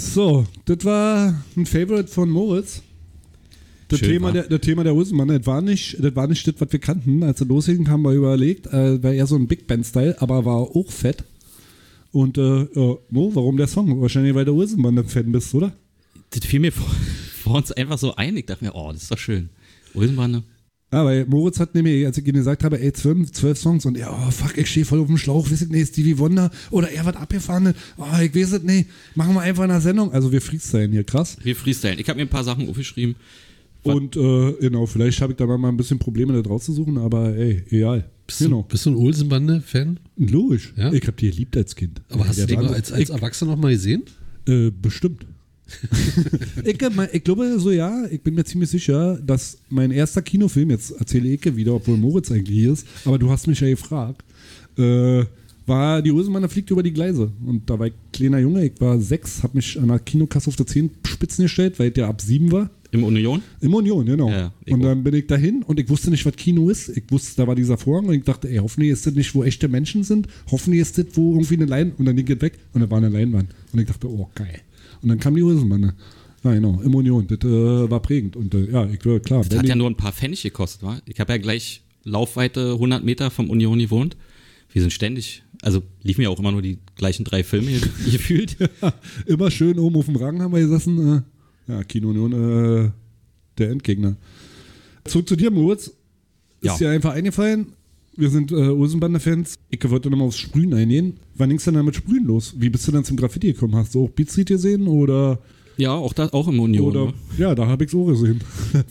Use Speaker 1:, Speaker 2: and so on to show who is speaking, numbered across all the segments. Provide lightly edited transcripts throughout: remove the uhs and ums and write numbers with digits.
Speaker 1: So, das war ein Favorite von Moritz. Das Thema der Hosenmann, das war nicht das, was wir kannten. Als er losging, haben wir überlegt, war eher so ein Big Band-Style, aber war auch fett. Und Mo, warum der Song? Wahrscheinlich, weil der Hosenmann-Fan bist, oder?
Speaker 2: Das fiel mir vor uns einfach so ein. Ich dachte mir, oh, das ist doch schön. Hosenmann.
Speaker 1: Ja, weil Moritz hat nämlich, als ich ihm gesagt habe, ey, 12 Songs und er, oh fuck, ich stehe voll auf dem Schlauch, weiß ich nicht, Stevie Wonder oder er wird abgefahren, oh, ich weiß es nicht, machen wir einfach eine Sendung. Also wir freestylen hier, krass.
Speaker 2: Wir freestylen. Ich habe mir ein paar Sachen aufgeschrieben.
Speaker 1: Und genau, vielleicht habe ich da mal ein bisschen Probleme da draus zu suchen, aber ey, egal.
Speaker 3: Bist du ein Olsenbande-Fan?
Speaker 1: Logisch.
Speaker 3: Ja?
Speaker 1: Ich habe die geliebt als Kind.
Speaker 3: Aber hast du den mal als Erwachsener noch mal gesehen?
Speaker 1: Bestimmt. Ich glaube so, ja, ich bin mir ziemlich sicher, dass mein erster Kinofilm, jetzt erzähle ich wieder, obwohl Moritz eigentlich hier ist, aber du hast mich ja gefragt, war die Hosenmann fliegt über die Gleise. Und da war ich kleiner Junge, ich war 6, habe mich an der Kinokasse auf der Zehenspitzen gestellt, weil ich ja ab 7 war.
Speaker 2: Im Union?
Speaker 1: Im Union, genau.
Speaker 2: Ja,
Speaker 1: und dann bin ich dahin und ich wusste nicht, was Kino ist. Ich wusste, da war dieser Vorhang und ich dachte, ey, hoffentlich ist das nicht, wo echte Menschen sind. Hoffentlich ist das, wo irgendwie eine Leinwand, und dann ging es weg und da war eine Leinwand. Und ich dachte, oh, geil. Und dann kam die Hosenmann. Ja, genau, im Union. Das war prägend. Und ja, ich glaube, klar.
Speaker 2: Das hat ja nur ein paar Pfennig gekostet, wa? Ich habe ja gleich Laufweite 100 Meter vom Union gewohnt. Wir sind ständig, also liefen ja auch immer nur die gleichen 3 Filme gefühlt.
Speaker 1: Ja, immer schön oben auf dem Rang haben wir gesessen. Ja, Kino Union, der Endgegner. Zurück zu dir, Moritz. Ist dir einfach eingefallen? Wir sind Hosenbande-Fans. Ich wollte nochmal aufs Sprühen eingehen. Wann ging's denn da mit Sprühen los? Wie bist du dann zum Graffiti gekommen? Hast du auch Beat Street gesehen oder?
Speaker 2: Ja, auch im Union.
Speaker 1: Oder,
Speaker 2: ne?
Speaker 1: Ja, da habe ich es auch gesehen.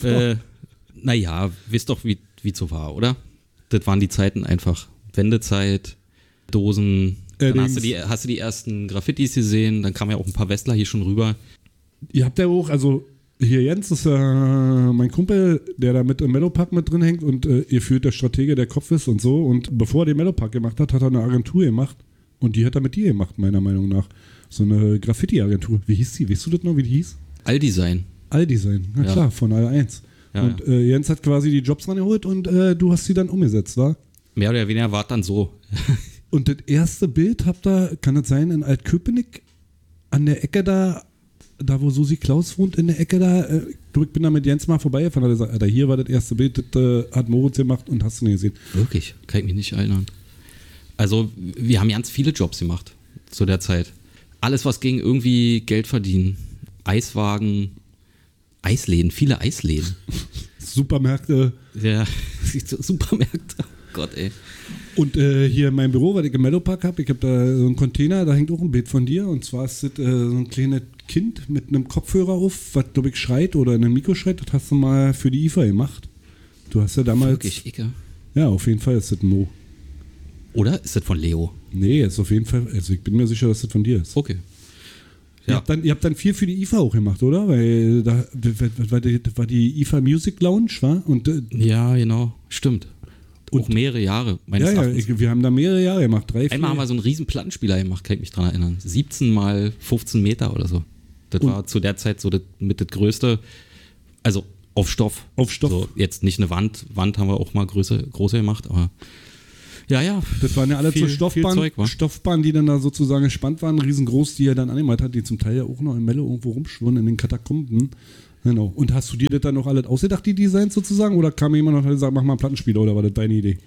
Speaker 2: Naja, wisst doch, wie es so war, oder? Das waren die Zeiten einfach. Wendezeit, Dosen. Dann hast du die ersten Graffitis gesehen. Dann kamen ja auch ein paar Westler hier schon rüber.
Speaker 1: Ihr habt ja auch, also hier Jens ist mein Kumpel, der da mit im Mellowpack mit drin hängt und ihr führt der Stratege, der Kopf ist und so. Und bevor er den Mellowpack gemacht hat, hat er eine Agentur gemacht. Und die hat er mit dir gemacht, meiner Meinung nach. So eine Graffiti-Agentur. Wie hieß die? Weißt du das noch, wie die hieß?
Speaker 2: Alldesign.
Speaker 1: Alldesign, na klar, ja. Von All1. Ja, und Jens hat quasi die Jobs rangeholt und du hast sie dann umgesetzt, wa?
Speaker 2: Mehr oder weniger war es dann so.
Speaker 1: Und das erste Bild habt ihr, kann das sein, in Altköpenick an der Ecke da wo Susi Klaus wohnt, in der Ecke da, ich bin da mit Jens mal vorbeigefahren, hat er gesagt, Alter, hier war das erste Bild, das hat Moritz gemacht und hast du nicht gesehen.
Speaker 2: Wirklich? Kann ich mich nicht erinnern. Also, wir haben ganz viele Jobs gemacht zu der Zeit. Alles, was ging, irgendwie Geld verdienen. Eiswagen, Eisläden, viele Eisläden.
Speaker 1: Supermärkte.
Speaker 2: Ja, Supermärkte. Oh Gott, ey.
Speaker 1: Und hier in meinem Büro, weil ich im Mellowpack habe, ich habe da so einen Container, da hängt auch ein Bild von dir. Und zwar ist das so ein kleines Kind mit einem Kopfhörer auf, was, glaube ich, schreit oder in einem Mikro schreit. Das hast du mal für die IFA gemacht. Du hast ja damals...
Speaker 2: Wirklich, Icke?
Speaker 1: Ja, auf jeden Fall ist das ein Mo.
Speaker 2: Oder ist das von Leo?
Speaker 1: Nee, ist auf jeden Fall... Also ich bin mir sicher, dass das von dir ist.
Speaker 2: Okay.
Speaker 1: Ja. Ihr habt dann viel für die IFA auch gemacht, oder? Weil da war die IFA Music Lounge, war? Und,
Speaker 2: ja, genau. Stimmt. Und auch mehrere Jahre, meines Erachtens.
Speaker 1: Ja, wir haben da mehrere Jahre gemacht. 3, 4.
Speaker 2: Einmal haben wir so einen riesen Plattenspieler gemacht, kann ich mich dran erinnern. 17 mal 15 Meter oder so. Das war zu der Zeit so mit das Größte. Also auf Stoff.
Speaker 1: Auf Stoff.
Speaker 2: So, jetzt nicht eine Wand. Wand haben wir auch mal größer gemacht, aber ja.
Speaker 1: Das waren ja alle so Stoffbahnen, die dann da sozusagen gespannt waren, riesengroß, die er dann angemalt hat, die zum Teil ja auch noch in Melle irgendwo rumschwirren in den Katakomben. Genau. Und hast du dir das dann noch alles ausgedacht, die Designs sozusagen? Oder kam jemand und hat gesagt, mach mal einen Plattenspieler, oder war das deine Idee?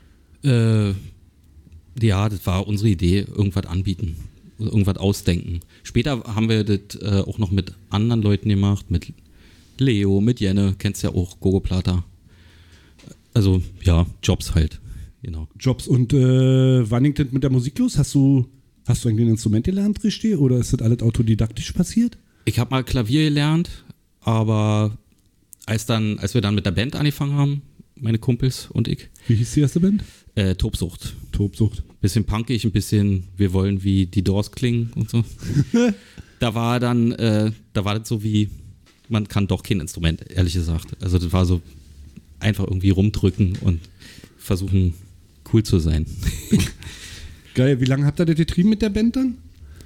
Speaker 2: Ja, das war unsere Idee, irgendwas anbieten, irgendwas ausdenken. Später haben wir das auch noch mit anderen Leuten gemacht, mit Leo, mit Jenne, kennst ja auch, Gogo Plata. Also, ja, Jobs halt. Genau.
Speaker 1: Jobs. Und wann ging das mit der Musik los? Hast du eigentlich ein Instrument gelernt, richtig? Oder ist das alles autodidaktisch passiert?
Speaker 2: Ich habe mal Klavier gelernt, aber als wir dann mit der Band angefangen haben, meine Kumpels und ich.
Speaker 1: Wie hieß die erste Band?
Speaker 2: Tobsucht.
Speaker 1: Tobsucht.
Speaker 2: Bisschen punkig, ein bisschen, wir wollen wie die Doors klingen und so. Da war das so wie, man kann doch kein Instrument, ehrlich gesagt. Also das war so einfach irgendwie rumdrücken und versuchen, cool zu sein.
Speaker 1: Geil, wie lange habt ihr das getrieben mit der Band dann?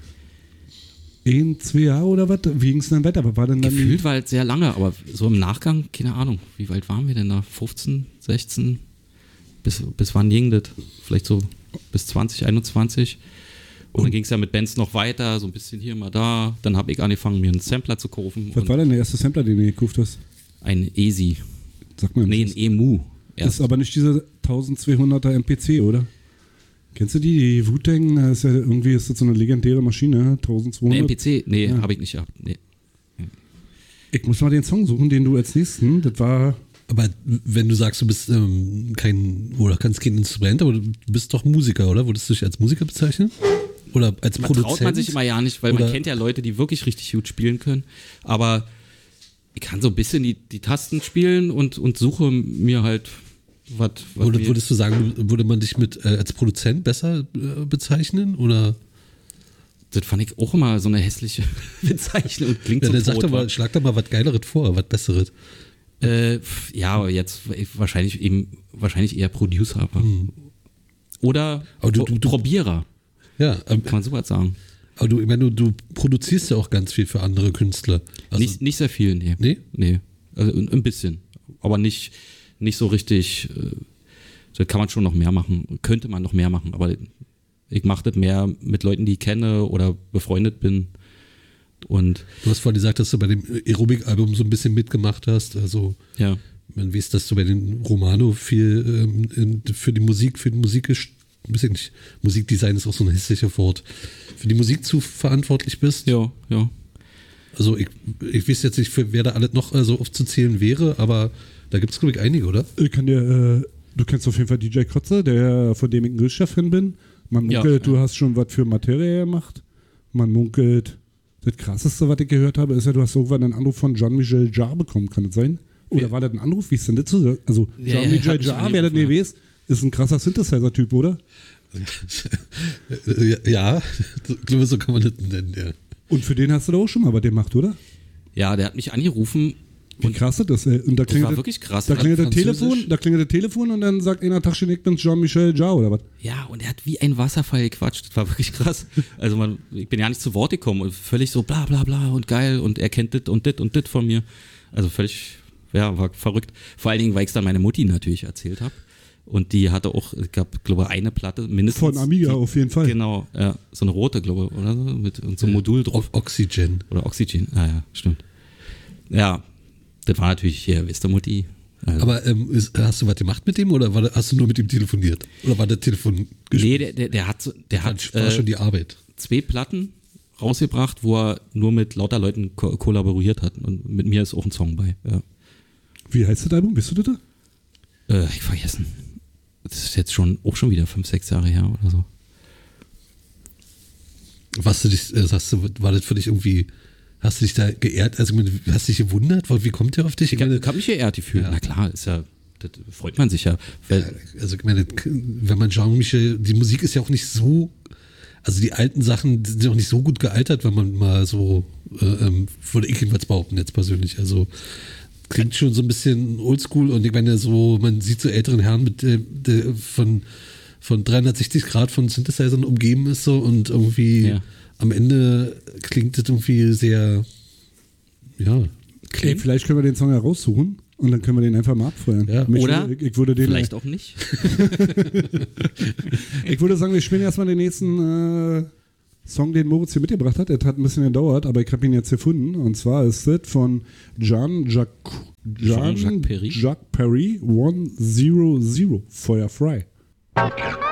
Speaker 1: 1, 2 Jahre oder was? Wie ging es dann weiter? War dann
Speaker 2: Gefühlt war halt sehr lange, aber so im Nachgang, keine Ahnung, wie weit waren wir denn da? 15, 16? Bis wann ging das? Vielleicht so bis 20, 21. Und dann ging es ja mit Bands noch weiter, so ein bisschen hier, mal da. Dann habe ich angefangen, mir einen Sampler zu kaufen.
Speaker 1: Was war denn der erste Sampler, den du gekauft hast?
Speaker 2: Ein ESI.
Speaker 1: Sag mal.
Speaker 2: Nee, ein EMU.
Speaker 1: Ist aber nicht dieser 1200er MPC, oder? Kennst du die Wu-Tang? Ist ja irgendwie ist das so eine legendäre Maschine, 1200.
Speaker 2: Ein MPC? Nee,
Speaker 1: Ja.
Speaker 2: habe ich nicht gehabt. Nee.
Speaker 1: Ich muss mal den Song suchen, den du als nächsten, das war...
Speaker 3: Aber wenn du sagst, du bist kannst kein Instrument, aber du bist doch Musiker, oder? Würdest du dich als Musiker bezeichnen? Oder als
Speaker 2: Man
Speaker 3: Produzent?
Speaker 2: traut man sich immer ja nicht, weil man
Speaker 3: Oder-
Speaker 2: kennt ja Leute, die wirklich richtig gut spielen können. Aber ich kann so ein bisschen die Tasten spielen und suche mir halt was.
Speaker 3: Würdest du sagen, würde man dich als Produzent besser bezeichnen? Oder?
Speaker 2: Das fand ich auch immer so eine hässliche Bezeichnung. Klingt
Speaker 3: Ja,
Speaker 2: so
Speaker 3: dann
Speaker 2: tot, wa?
Speaker 3: schlag doch mal was Geileres vor, was Besseres.
Speaker 2: Ja, aber jetzt wahrscheinlich eher Producer. Aber. Oder
Speaker 3: Aber du-
Speaker 2: Probierer,
Speaker 3: Ja,
Speaker 2: kann man sowas sagen.
Speaker 3: aber du produzierst ja auch ganz viel für andere Künstler. Also,
Speaker 2: Nicht sehr viel, nee.
Speaker 3: Nee?
Speaker 2: Nee. Also ein bisschen. Aber nicht so richtig. Das kann man schon noch mehr machen. Könnte man noch mehr machen. Aber ich mache das mehr mit Leuten, die ich kenne oder befreundet bin. Und
Speaker 3: du hast vorhin gesagt, dass du bei dem Aerobic-Album so ein bisschen mitgemacht hast. Also
Speaker 2: ja.
Speaker 3: man weiß, dass du bei den Romano viel für die Musik ein bisschen nicht, Musikdesign ist auch so ein hässlicher Wort, für die Musik verantwortlich bist.
Speaker 2: Ja, ja.
Speaker 3: Also ich weiß jetzt nicht, wer da alles noch so aufzuzählen wäre, aber da gibt es, glaube ich, einige, oder?
Speaker 1: Ich kann dir, du kennst auf jeden Fall DJ Kotze, von dem ich ein Grillchef-Fan bin. Man munkelt,
Speaker 2: Ja.
Speaker 1: du hast schon was für Materie gemacht. Man munkelt, das Krasseste, was ich gehört habe, ist ja, du hast irgendwann einen Anruf von Jean-Michel Jarre bekommen, kann das sein? Oder war das ein Anruf? Wie ist denn das zu sagen? Also
Speaker 2: Ja,
Speaker 1: Jean-Michel
Speaker 2: hat mich
Speaker 1: Jarre, wer das nicht
Speaker 2: angerufen,
Speaker 1: weiß, ist ein krasser Synthesizer-Typ, oder?
Speaker 3: Ja, ich glaube, so kann man das nennen, ja.
Speaker 1: Und für den hast du da auch schon mal was gemacht, oder?
Speaker 2: Ja, der hat mich angerufen.
Speaker 1: Wie krass ist das, ey? Und da
Speaker 2: Das war
Speaker 1: klingelt
Speaker 2: wirklich krass.
Speaker 1: Da klingelt das
Speaker 3: Französisch?
Speaker 1: Telefon und dann sagt einer Taschen, ich bin's Jean-Michel Jarre, oder was?
Speaker 2: Ja, und er hat wie ein Wasserfall gequatscht. Das war wirklich krass. Also ich bin ja nicht zu Wort gekommen und völlig so bla bla bla und geil und er kennt das und das von mir. Also völlig, ja, war verrückt. Vor allen Dingen, weil ich es dann meiner Mutti natürlich erzählt habe. Und die hatte auch, ich glaube, eine Platte mindestens.
Speaker 1: Von Amiga auf jeden Fall.
Speaker 2: Genau, ja, so eine rote, glaube ich, oder so, mit so einem Modul drauf.
Speaker 3: Oxygen.
Speaker 2: Oder Oxygen, ja, stimmt. Ja, das war natürlich hier Westermutti. Also.
Speaker 3: Aber hast du was gemacht mit dem oder hast du nur mit ihm telefoniert? Oder war der Telefon
Speaker 2: Nee, der hat
Speaker 3: war schon die Arbeit.
Speaker 2: 2 Platten rausgebracht, wo er nur mit lauter Leuten kollaboriert hat. Und mit mir ist auch ein Song bei. Ja.
Speaker 1: Wie heißt das Album? Bist du das?
Speaker 2: Ich vergessen. Das ist jetzt auch schon wieder 5, 6 Jahre her oder so.
Speaker 3: War das für dich irgendwie, hast du dich da geehrt, also hast du dich gewundert, wie kommt der auf dich?
Speaker 2: Ich habe mich geehrt gefühlt.
Speaker 3: Ja.
Speaker 2: Na klar, das freut man sich ja.
Speaker 3: Also ich meine, wenn man Jean-Michel, die Musik ist ja auch nicht so, also die alten Sachen sind ja auch nicht so gut gealtert, wenn man mal so, würde ich jedenfalls behaupten jetzt persönlich, also klingt schon so ein bisschen oldschool und ich meine so, man sieht so älteren Herren mit von 360 Grad von Synthesizern umgeben ist so und irgendwie am Ende klingt das irgendwie sehr, ja.
Speaker 1: Ey, vielleicht können wir den Song ja raussuchen und dann können wir den einfach mal abfeuern.
Speaker 3: Ja.
Speaker 2: Oder
Speaker 1: ich würde den,
Speaker 2: vielleicht auch nicht.
Speaker 1: Ich würde sagen, wir spielen erstmal den nächsten Song, den Moritz hier mitgebracht hat. Er hat ein bisschen gedauert, aber ich habe ihn jetzt gefunden. Und zwar ist das von Jean-Jacques Perry 100, Feuer frei.